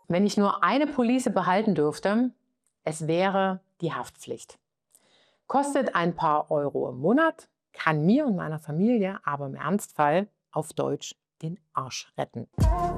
Wenn ich nur eine Police behalten dürfte, es wäre die Haftpflicht. Kostet ein paar Euro im Monat, kann mir und meiner Familie aber im Ernstfall auf Deutsch den Arsch retten.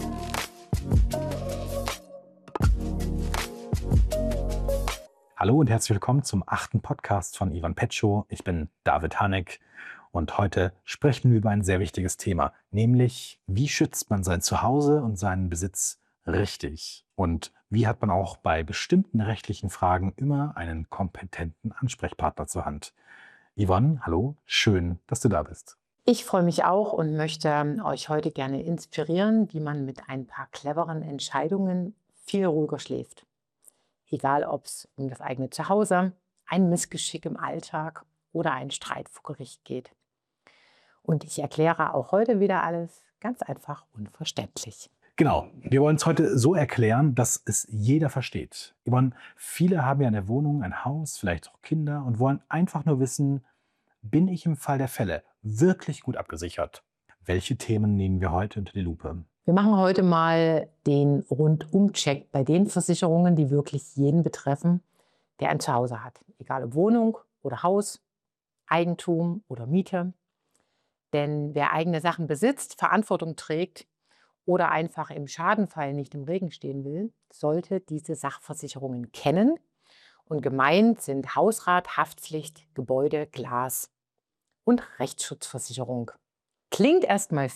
Hallo und herzlich willkommen zum 8. Podcast von Ivan Petschow. Ich bin David Haneck und heute sprechen wir über ein sehr wichtiges Thema, nämlich wie schützt man sein Zuhause und seinen Besitz richtig? Und wie hat man auch bei bestimmten rechtlichen Fragen immer einen kompetenten Ansprechpartner zur Hand? Yvonne, hallo, schön, dass du da bist. Ich freue mich auch und möchte euch heute gerne inspirieren, wie man mit ein paar cleveren Entscheidungen viel ruhiger schläft. Egal, ob es um das eigene Zuhause, ein Missgeschick im Alltag oder einen Streit vor Gericht geht. Und ich erkläre auch heute wieder alles ganz einfach und verständlich. Genau, wir wollen es heute so erklären, dass es jeder versteht. Yvonne, viele haben ja eine Wohnung, ein Haus, vielleicht auch Kinder und wollen einfach nur wissen, bin ich im Fall der Fälle wirklich gut abgesichert? Welche Themen nehmen wir heute unter die Lupe? Wir machen heute mal den Rundum-Check bei den Versicherungen, die wirklich jeden betreffen, der ein Zuhause hat. Egal ob Wohnung oder Haus, Eigentum oder Miete. Denn wer eigene Sachen besitzt, Verantwortung trägt oder einfach im Schadenfall nicht im Regen stehen will, sollte diese Sachversicherungen kennen. Und gemeint sind Hausrat, Haftpflicht, Gebäude, Glas und Rechtsschutzversicherung. Klingt erstmal